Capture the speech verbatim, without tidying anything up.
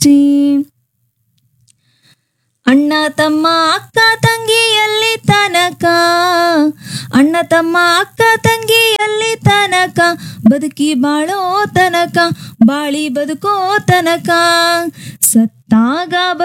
ಸೃಷ್ಟಿ. ಅಣ್ಣ ತಮ್ಮ ಅಕ್ಕ ತಂಗಿಯಲ್ಲಿ ತನಕ, ಅಣ್ಣ ತಮ್ಮ ಅಕ್ಕ ತಂಗಿಯಲ್ಲಿ ತನಕ, ಬದುಕಿ ಬಾಳೋ ತನಕ, ಬಾಳಿ ಬದುಕೋ ತನಕ, ಸತ್ತಾಗ